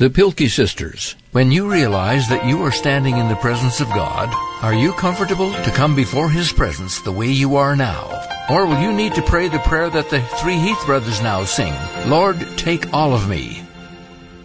The Pilkey Sisters. When you realize that you are standing in the presence of God, are you comfortable to come before His presence the way you are now? Or will you need to pray the prayer that the three Heath brothers now sing? Lord, take all of me.